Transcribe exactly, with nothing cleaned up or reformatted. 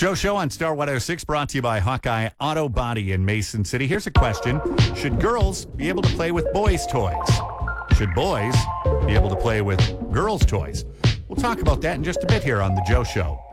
Joe Show on Star one oh six, brought to you by Hawkeye Auto Body in Mason City. Here's a question. Should girls be able to play with boys' toys? Should boys be able to play with girls' toys? We'll talk about that in just a bit here on The Joe Show.